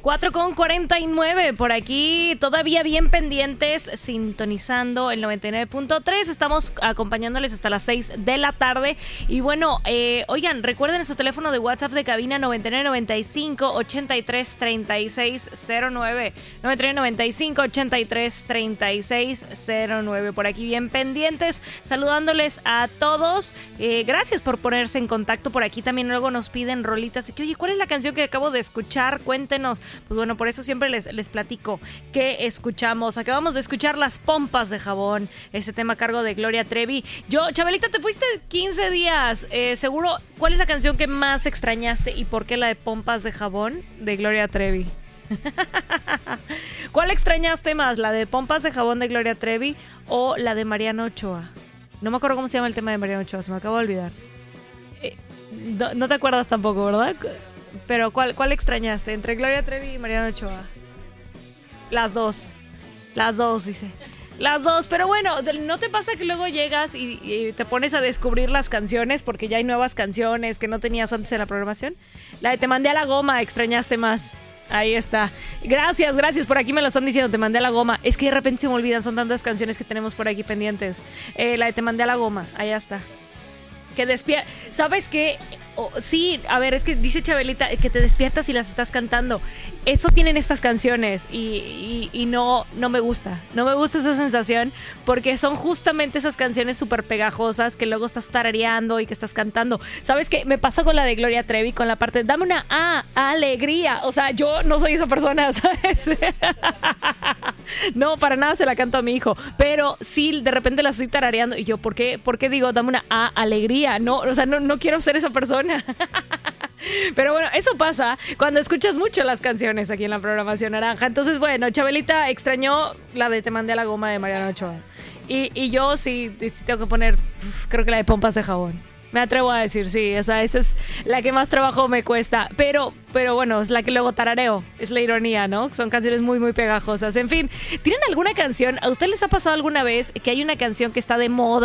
4:49 por aquí, todavía bien pendientes, sintonizando el 99.3. Estamos acompañándoles hasta las 6 de la tarde. Y bueno, oigan, recuerden su teléfono de WhatsApp de cabina 9995-833609. 9995-833609. Por aquí bien pendientes, saludándoles a todos. Gracias por ponerse en contacto por aquí. También luego nos piden rolitas. Y que, oye, ¿cuál es la canción que acabo de escuchar? Cuéntenos. Pues bueno, por eso siempre les platico qué escuchamos. Acabamos de escuchar Las Pompas de Jabón, ese tema a cargo de Gloria Trevi. Chabelita, te fuiste 15 días. Seguro, ¿cuál es la canción que más extrañaste y por qué la de Pompas de Jabón de Gloria Trevi? ¿Cuál extrañaste más? ¿La de Pompas de Jabón de Gloria Trevi o la de Mariano Ochoa? No me acuerdo cómo se llama el tema de Mariano Ochoa, se me acabo de olvidar. No te acuerdas tampoco, ¿verdad? Pero ¿cuál extrañaste? Entre Gloria Trevi y Mariano Ochoa. Las dos, dice. Las dos, pero bueno, ¿no te pasa que luego llegas y te pones a descubrir las canciones porque ya hay nuevas canciones que no tenías antes en la programación? La de Te mandé a la goma, extrañaste más. Ahí está. Gracias, por aquí me lo están diciendo, Te mandé a la goma. Es que de repente se me olvidan, son tantas canciones que tenemos por aquí pendientes. La de Te mandé a la goma, allá está. Que despierta. ¿Sabes qué? Sí, a ver, es que dice Chabelita que te despiertas y las estás cantando. Eso tienen estas canciones y no me gusta. No me gusta esa sensación porque son justamente esas canciones súper pegajosas que luego estás tarareando y que estás cantando. ¿Sabes qué? Me pasa con la de Gloria Trevi, con la parte de dame una alegría. O sea, yo no soy esa persona, ¿sabes? No, para nada se la canto a mi hijo. Pero sí, de repente la estoy tarareando y yo, ¿por qué digo dame una alegría? No, o sea, no quiero ser esa persona. Pero bueno, eso pasa cuando escuchas mucho las canciones aquí en la programación naranja. Entonces, bueno, Chabelita extrañó la de Te mandé a la goma de Mariano Ochoa. Y yo sí tengo que poner, creo que la de Pompas de Jabón. Me atrevo a decir, sí, esa es la que más trabajo me cuesta. Pero bueno, es la que luego tarareo. Es la ironía, ¿no? Son canciones muy, muy pegajosas. En fin, ¿tienen alguna canción? ¿A ustedes les ha pasado alguna vez que hay una canción que está de moda?